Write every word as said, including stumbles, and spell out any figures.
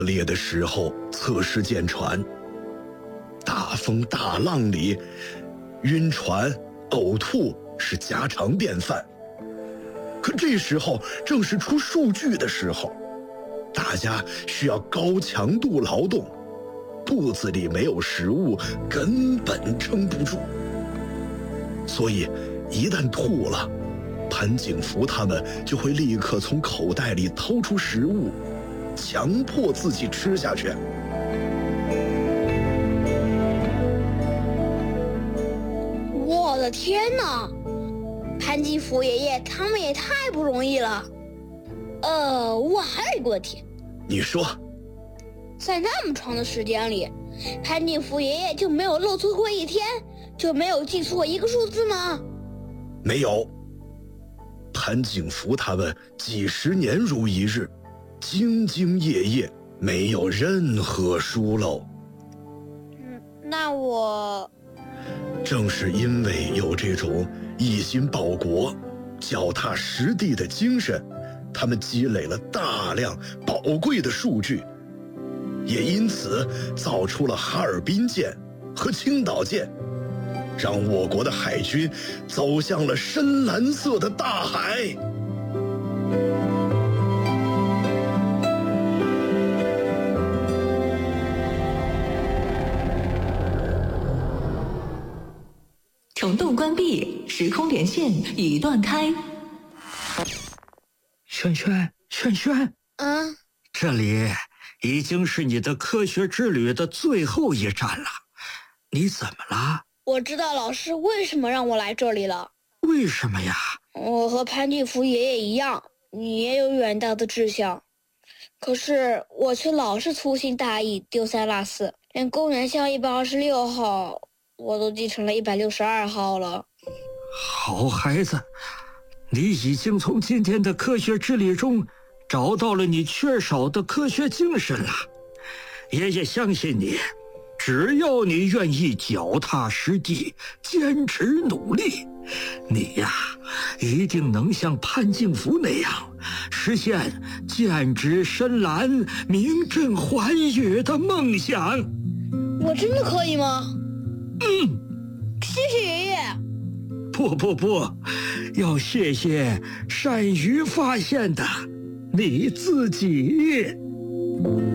烈的时候测试舰船，大风大浪里，晕船、呕吐是家常便饭。可这时候正是出数据的时候，大家需要高强度劳动，肚子里没有食物，根本撑不住。所以，一旦吐了，潘景福他们就会立刻从口袋里掏出食物，强迫自己吃下去。 我的天哪！潘金福爷爷他们也太不容易了。呃，我还有一个问题。 你说， 在那么长的时间里，潘金福爷爷就没有漏错过一天，就没有记错一个数字吗？ 没有。潘景福他们几十年如一日，兢兢业业，没有任何疏漏。 嗯，那我…… 正是因为有这种一心报国、脚踏实地的精神，他们积累了大量宝贵的数据，也因此造出了哈尔滨舰和青岛舰，让我国的海军走向了深蓝色的大海。 虫洞关闭，时空连线已断开。 轩轩，轩轩， 嗯， 这里已经是你的科学之旅的最后一站了，你怎么了？ 我知道老师为什么让我来这里了。 为什么呀？ 我和潘金福爷爷一样，你也有远大的志向，可是我却老是粗心大意，丢三落四，连公园巷一百二十六号我都记成了一百六十二号了。 好孩子，你已经从今天的科学之旅中找到了你缺少的科学精神了。爷爷相信你，只要你愿意脚踏实地，坚持努力，你呀，一定能像潘景福那样，实现剑指深蓝、名震寰宇的梦想。 我真的可以吗？ 嗯， 谢谢爷爷。 不不不，要谢谢善于发现的你自己。